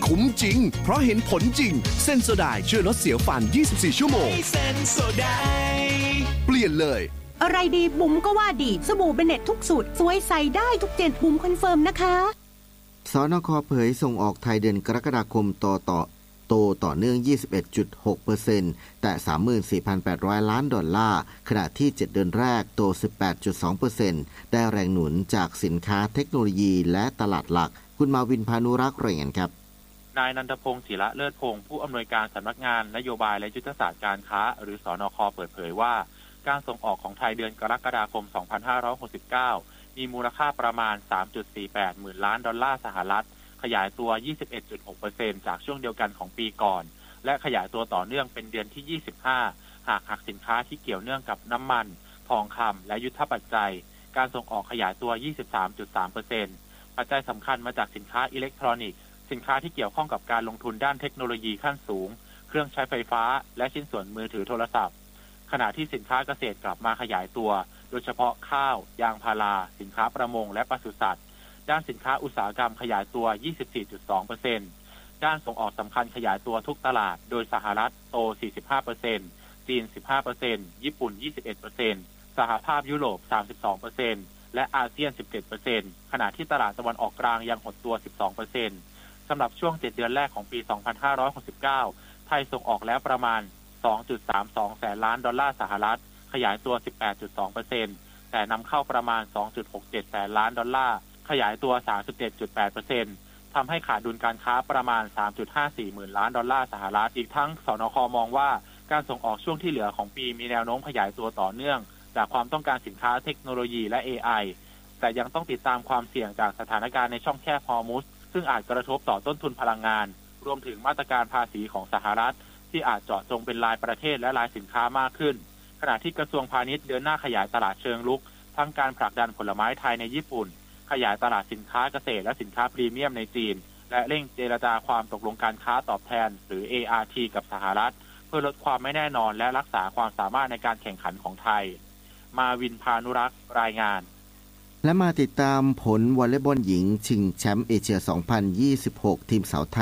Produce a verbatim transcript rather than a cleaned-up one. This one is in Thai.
คุ้มจริงเพราะเห็นผลจริงเซนโซไดช่วยลดเสียวฟันยี่สิบสี่ชั่วโมงเซนโซไดเปลี่ยนเลยอะไรดีบุ๋มก็ว่าดีสบู่เบเน็ตทุกสูตรสวยใส่ได้ทุกเจนบุ๋มคอนเฟิร์มนะคะสนค.เผยส่งออกไทยเดือนกรกฎาคมต่อต่อโตต่อเนื่อง ยี่สิบเอ็ดจุดหกเปอร์เซ็นต์ แต่ สามหมื่นสี่พันแปดร้อย ล้านดอลลาร์ขณะที่เจ็ดเดือนแรกโต สิบแปดจุดสองเปอร์เซ็นต์ ได้แรงหนุนจากสินค้าเทคโนโลยีและตลาดหลักคุณมาวินพานุรักษ์รายงานครับนายนันทพงศ์ศิระเลิศพงศ์ผู้อำนวยการสำนักงานนโยบายและยุทธศาสตร์การค้าหรือสนค.เปิดเผยว่าการส่งออกของไทยเดือนกรกฎาคม สองพันห้าร้อยหกสิบเก้า มีมูลค่าประมาณ สามจุดสี่แปด หมื่นล้านดอลลาร์สหรัฐขยายตัว ยี่สิบเอ็ดจุดหกเปอร์เซ็นต์ จากช่วงเดียวกันของปีก่อนและขยายตัวต่อเนื่องเป็นเดือนที่ ยี่สิบห้า หากหักสินค้าที่เกี่ยวเนื่องกับน้ำมันทองคำและยุทธปัจจัยการส่งออกขยายตัว ยี่สิบสามจุดสามเปอร์เซ็นต์ ปัจจัยสำคัญมาจากสินค้าอิเล็กทรอนิกส์สินค้าที่เกี่ยวข้องกับการลงทุนด้านเทคโนโลยีขั้นสูงเครื่องใช้ไฟฟ้าและชิ้นส่วนมือถือโทรศัพท์ขณะที่สินค้าเกษตรกลับมาขยายตัวโดยเฉพาะข้าวยางพาราสินค้าประมงและปศุสัตว์ด้านสินค้าอุตสาหกรรมขยายตัว ยี่สิบสี่จุดสองเปอร์เซ็นต์ ด้านส่งออกสำคัญขยายตัวทุกตลาดโดยสหรัฐโต สี่สิบห้าเปอร์เซ็นต์ จีน สิบห้าเปอร์เซ็นต์ ญี่ปุ่น ยี่สิบเอ็ดเปอร์เซ็นต์ สหภาพยุโรป สามสิบสองเปอร์เซ็นต์ และอาเซียน สิบเจ็ดเปอร์เซ็นต์ ขณะที่ตลาดตะวันออกกลางยังหดตัว สิบสองเปอร์เซ็นต์ สำหรับช่วงเจ็ดเดือนแรกของปี สองพันห้าร้อยหกสิบเก้า ไทยส่งออกแล้วประมาณ สองจุดสามสอง แสนล้านดอลลาร์สหรัฐขยายตัว สิบแปดจุดสองเปอร์เซ็นต์ แต่นำเข้าประมาณ สองจุดหกเจ็ด แสนล้านดอลลาร์ขยายตัว สามสิบเจ็ดจุดแปดเปอร์เซ็นต์ ทำให้ขาดดุลการค้าประมาณ สามจุดห้าสี่ หมื่นล้านดอลลาร์สหรัฐอีกทั้งสนค.มองว่าการส่งออกช่วงที่เหลือของปีมีแนวโน้มขยายตัวต่อเนื่องจากความต้องการสินค้าเทคโนโลยีและ เอ ไอ แต่ยังต้องติดตามความเสี่ยงจากสถานการณ์ในช่องแคบฮอร์มุซซึ่งอาจกระทบต่อต้นทุนพลังงานรวมถึงมาตรการภาษีของสหรัฐที่อาจเจาะจงเป็นรายประเทศและรายสินค้ามากขึ้นขณะที่กระทรวงพาณิชย์เดินหน้าขยายตลาดเชิงรุกทั้งการผลักดันผลไม้ไทยในญี่ปุ่นขยายตลาดสินค้าเกษตรและสินค้าพรีเมียมในจีนและเร่งเจรจาความตกลงการค้าตอบแทนหรือ เอ อาร์ ที กับสหรัฐเพื่อลดความไม่แน่นอนและรักษาความสามารถในการแข่งขันของไทยมาวินพานุรักษ์รายงานและมาติดตามผลวอลเลย์บอลหญิงชิงแชมป์เอเชีย สองพันยี่สิบหก ทีมสาวไทย